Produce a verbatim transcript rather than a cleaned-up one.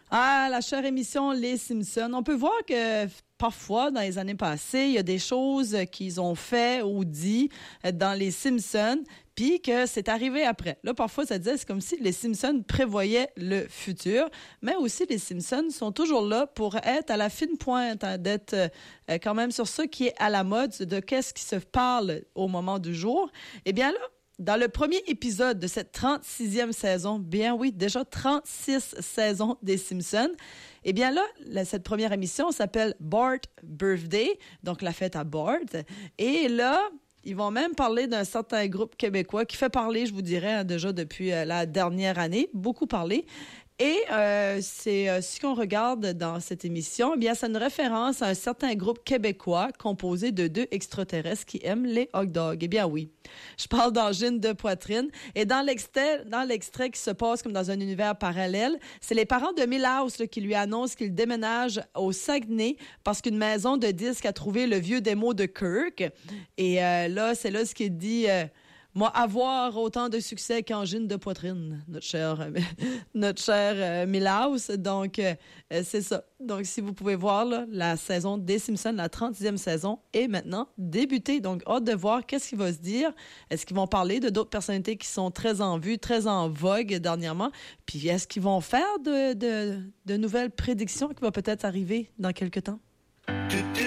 Ah, la chère émission Les Simpsons. On peut voir que parfois, dans les années passées, il y a des choses qu'ils ont fait ou dit dans Les Simpsons, puis que c'est arrivé après. Là, parfois, ça disait, c'est comme si les Simpsons prévoyaient le futur, mais aussi les Simpsons sont toujours là pour être à la fine pointe, hein, d'être euh, quand même sur ce qui est à la mode, de qu'est-ce qui se parle au moment du jour. Eh bien là, dans le premier épisode de cette trente-sixième saison, bien oui, déjà trente-six saisons des Simpsons, eh bien là, la, cette première émission s'appelle Bart Birthday, donc la fête à Bart. Et là, ils vont même parler d'un certain groupe québécois qui fait parler, je vous dirais, hein, déjà depuis euh, la dernière année, beaucoup parlé. Et euh, c'est euh, ce qu'on regarde dans cette émission, eh bien, c'est une référence à un certain groupe québécois composé de deux extraterrestres qui aiment les hot dogs. Eh bien oui, je parle d'angine de poitrine. Et dans l'extrait, dans l'extrait qui se passe comme dans un univers parallèle, c'est les parents de Milhouse là, qui lui annoncent qu'il déménage au Saguenay parce qu'une maison de disques a trouvé le vieux démo de Kirk. Et euh, là, c'est là ce qu'il dit... Euh, Moi, avoir autant de succès qu'angine de poitrine, notre cher, euh, notre cher euh, Milhouse. Donc, euh, c'est ça. Donc, si vous pouvez voir, là, la saison des Simpsons, la trente-sixième saison, est maintenant débutée. Donc, hâte de voir qu'est-ce qu'il va se dire. Est-ce qu'ils vont parler de d'autres personnalités qui sont très en vue, très en vogue dernièrement? Puis, est-ce qu'ils vont faire de, de, de nouvelles prédictions qui vont peut-être arriver dans quelques temps?